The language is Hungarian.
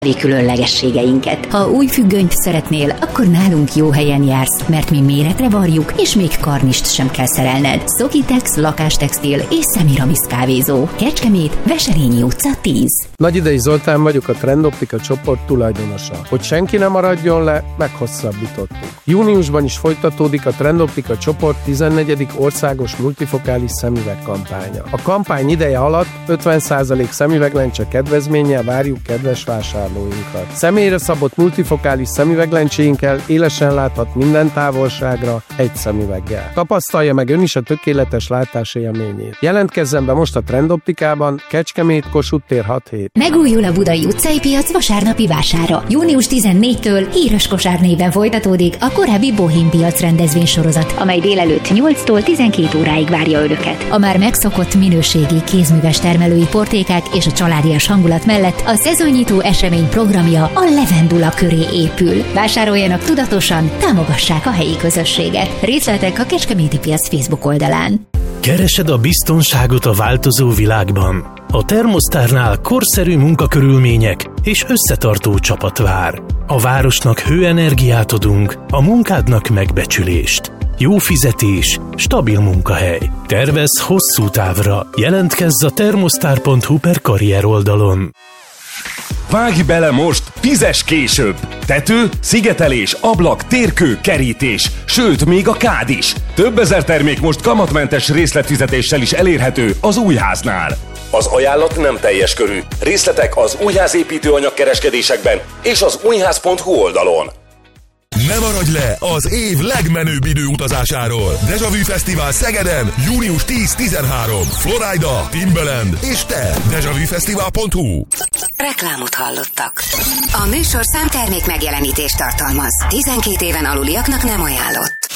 különlegességeinket. Ha új függönyt szeretnél, akkor nálunk jó helyen jársz, mert mi méretre varjuk, és még karnist sem kell szerelned. Szokitex, lakástextil és Semiramis kávézó. Kecskemét, Veselényi utca 10. Nagyidei Zoltán vagyok, a Trendoptika csoport tulajdonosa. Hogy senki ne maradjon le, meghosszabbítottuk. Júniusban is folytatódik a Trendoptika csoport 14. országos multifokális szemüveg kampánya. A kampány ideje alatt 50% szemüveglencse kedvezménnyel várjuk kedves vásárlóinkat. Személyre szabott multifokális szemüveglencséinkkel élesen láthat minden távolságra egy szemüveggel. Tapasztalja meg ön is a tökéletes látás élményét. Jelentkezzen be most a Trendoptikában, Kecskemét, Kossuth tér 6-7. Megújul a Budai utcai piac vasárnapi vására. Június 14-től híres kosár néven folytatódik a korábbi Bohém piac rendezvénysorozat, amely délelőtt 8-tól 12 óráig várja önöket. A már megszokott minőségi kézműves termelői portékák és a családias hangulat mellett a szezonnyitó esemény programja a Levendula köré épül. Vásároljanak tudatosan, támogassák a helyi közösséget. Részletek a Kecskeméti piac Facebook oldalán. Keresed a biztonságot a változó világban? A Thermostarnál korszerű munkakörülmények és összetartó csapat vár. A városnak hőenergiát adunk, a munkádnak megbecsülést. Jó fizetés, stabil munkahely. Tervezz hosszú távra. Jelentkezz a thermostar.hu/karrier oldalon. Vágj bele most, fizess később! Tető, szigetelés, ablak, térkő, kerítés, sőt, még a kád is. Több ezer termék most kamatmentes részletfizetéssel is elérhető az Újháznál. Az ajánlat nem teljes körű. Részletek az Újház építőanyag kereskedésekben és az újház.hu oldalon. Ne maradj le az év legmenőbb időutazásáról! Deja Vu Fesztivál Szegeden, június 10-13. Florida, Timbaland és te! DejaVuFesztivál.hu. Reklámot hallottak. A műsorszám termék megjelenítést tartalmaz. 12 éven aluliaknak nem ajánlott.